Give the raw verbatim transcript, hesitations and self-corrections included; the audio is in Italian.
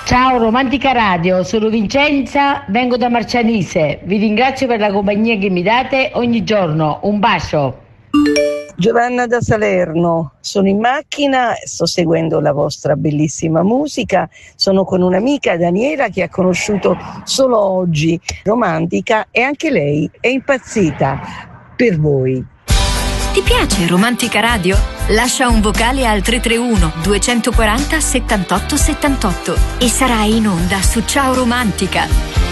Ciao Romantica Radio, sono Vincenza, vengo da Marcianise. Vi ringrazio per la compagnia che mi date ogni giorno. Un bacio. Giovanna da Salerno, sono in macchina, sto seguendo la vostra bellissima musica, sono con un'amica Daniela che ha conosciuto solo oggi, Romantica, e anche lei è impazzita per voi. Ti piace Romantica Radio? Lascia un vocale al tre tre uno due quattro zero settantotto settantotto e sarai in onda su Ciao Romantica.